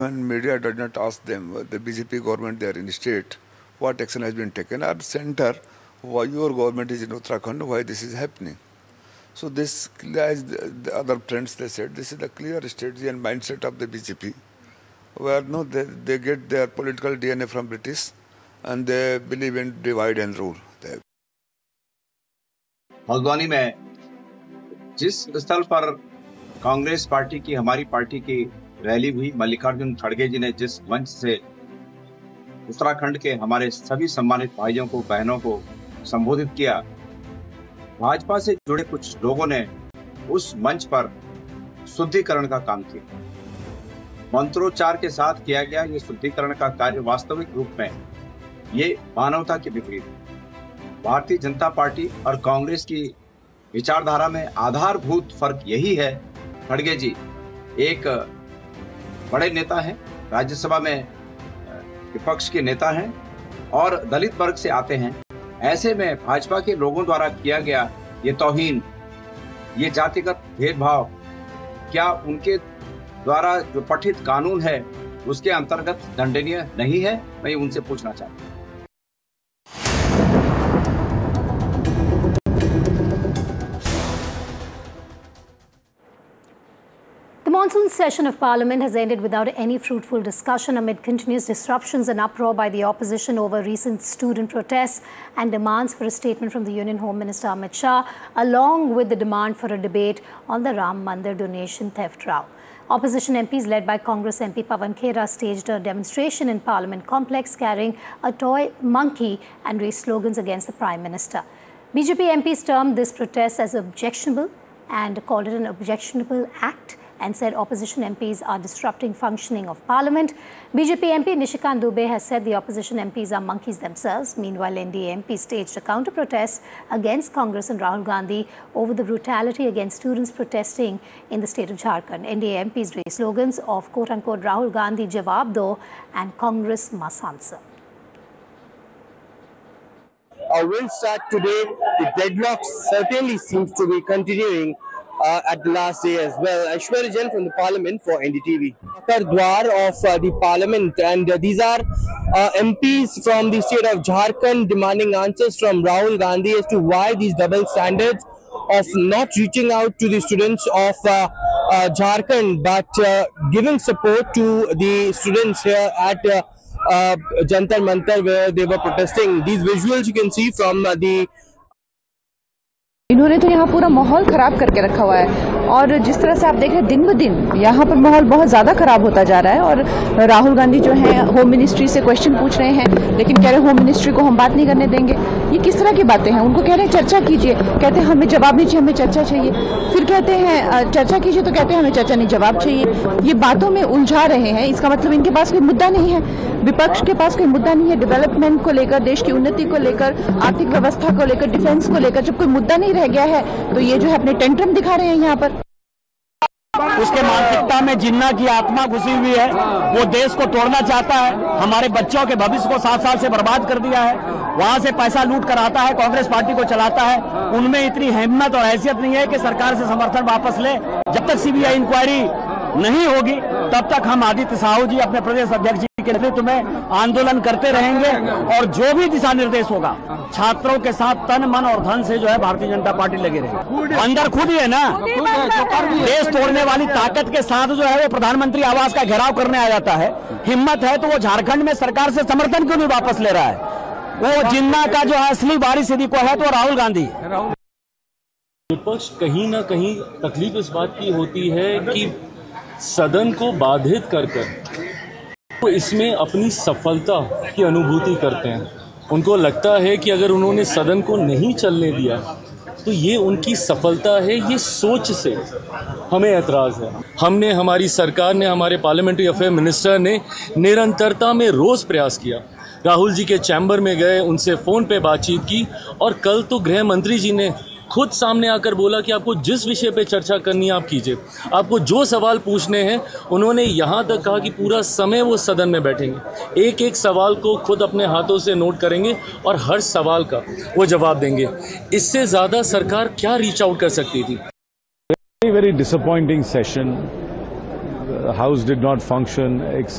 When media does not ask them, the BJP government there in the state, what action has been taken, at center, why your government is in Uttarakhand, why this is happening. So this, as the other friends they said, this is the clear strategy and mindset of the BJP, where no, they get their political DNA from British, and they believe in divide and rule. Haldwani में जिस स्थल पर Congress party की, हमारी party की rally हुई, मल्लिकार्जुन खड़गे जी ने जिस मंच से उत्तराखंड के हमारे सभी सम्मानित भाइयों को, बहनों को संबोधित किया, भाजपा से जुड़े कुछ लोगों ने उस मंच पर शुद्धिकरण का काम किया। मंत्रोच्चार के साथ किया गया ये शुद्धिकरण का कार्य वास्तविक रूप में ये मानवता के विपरीत। भारतीय जनता पार्टी और कांग्रेस की विचारधारा में आधारभूत फर्क यही है। खड़गे जी एक बड़े नेता हैं, राज्यसभा में विपक्ष के नेता हैं और दलित वर्ग से आते हैं। ऐसे में भाजपा के लोगों द्वारा किया गया ये तौहीन, ये जातिगत भेदभाव, क्या उनके द्वारा जो पठित कानून है उसके अंतर्गत दंडनीय नहीं है? मैं उनसे पूछना चाहता हूं। The monsoon session of Parliament has ended without any fruitful discussion amid continuous disruptions and uproar by the opposition over recent student protests and demands for a statement from the Union Home Minister Amit Shah, along with the demand for a debate on the Ram Mandir donation theft row. Opposition MPs led by Congress MP Pawan Khera staged a demonstration in Parliament complex carrying a toy monkey and raised slogans against the Prime Minister. BJP MPs termed this protest as objectionable and called it an objectionable act and said opposition MPs are disrupting functioning of Parliament. BJP MP Nishikant Dubey has said the opposition MPs are monkeys themselves. Meanwhile, NDA MPs staged a counter-protest against Congress and Rahul Gandhi over the brutality against students protesting in the state of Jharkhand. NDA MPs raised slogans of quote-unquote Rahul Gandhi Jawab Do and Congress must answer. A will start today. The deadlock certainly seems to be continuing at the last day as well. Aishwarya Jain from the Parliament for NDTV. Dwar of the Parliament, and these are MPs from the state of Jharkhand demanding answers from Rahul Gandhi as to why these double standards of not reaching out to the students of Jharkhand but giving support to the students here at Jantar Mantar where they were protesting. These visuals you can see from the इन्होंने तो यहाँ पूरा माहौल खराब करके रखा हुआ है और जिस तरह से आप देख रहे हैं दिन ब दिन यहाँ पर माहौल बहुत ज़्यादा खराब होता जा रहा है। और राहुल गांधी जो है होम मिनिस्ट्री से क्वेश्चन पूछ रहे हैं लेकिन कह रहे हैं होम मिनिस्ट्री को हम बात नहीं करने देंगे। ये किस तरह की बातें हैं? उनको कह रहे हैं चर्चा कीजिए, कहते हैं हमें जवाब नहीं चाहिए, हमें चर्चा चाहिए। फिर कहते हैं चर्चा कीजिए तो कहते हैं हमें चर्चा नहीं, जवाब चाहिए। ये बातों में उलझा रहे हैं। इसका मतलब इनके पास कोई मुद्दा नहीं है, विपक्ष के पास कोई मुद्दा नहीं है। डेवलपमेंट को लेकर, देश की उन्नति को लेकर, आर्थिक व्यवस्था को लेकर, डिफेंस को लेकर जब कोई मुद्दा नहीं रह गया है तो ये जो है अपने टेंट्रम दिखा रहे हैं यहाँ पर। उसके मानसिकता में जिन्ना की आत्मा घुसी हुई है, वो देश को तोड़ना चाहता है, हमारे बच्चों के भविष्य को 7 साल से बर्बाद कर दिया है, वहां से पैसा लूट कर आता है, कांग्रेस पार्टी को चलाता है। उनमें इतनी हिम्मत और हैसियत नहीं है कि सरकार से समर्थन वापस ले। जब तक सीबीआई इंक्वायरी नहीं होगी तब तक हम आदित्य साहू जी अपने प्रदेश अध्यक्ष जी के नेतृत्व में आंदोलन करते रहेंगे और जो भी दिशा निर्देश होगा छात्रों के साथ तन मन और धन से जो है भारतीय जनता पार्टी लगी रहेगी। अंदर खुद ही है ना, देश तोड़ने वाली ताकत के साथ जो है वो प्रधानमंत्री आवास का घेराव करने आ जाता है। हिम्मत है तो वो झारखंड में सरकार से समर्थन क्यों नहीं वापस ले रहा है? वो जिन्ना का जो है असली वारिस यदि को है तो राहुल गांधी। विपक्ष कहीं ना कहीं तकलीफ इस बात की होती है कि सदन को बाधित कर वो इसमें अपनी सफलता की अनुभूति करते हैं। उनको लगता है कि अगर उन्होंने सदन को नहीं चलने दिया तो ये उनकी सफलता है। ये सोच से हमें ऐतराज़ है। हमने, हमारी सरकार ने, हमारे पार्लियामेंट्री अफेयर मिनिस्टर ने निरंतरता में रोज़ प्रयास किया। राहुल जी के चैम्बर में गए, उनसे फ़ोन पे बातचीत की और कल तो गृह मंत्री जी ने खुद सामने आकर बोला कि आपको जिस विषय पे चर्चा करनी है आप कीजिए, आपको जो सवाल पूछने हैं। उन्होंने यहाँ तक कहा कि पूरा समय वो सदन में बैठेंगे, एक एक सवाल को खुद अपने हाथों से नोट करेंगे और हर सवाल का वो जवाब देंगे। इससे ज़्यादा सरकार क्या रीच आउट कर सकती थी? Very disappointing session. House did not function,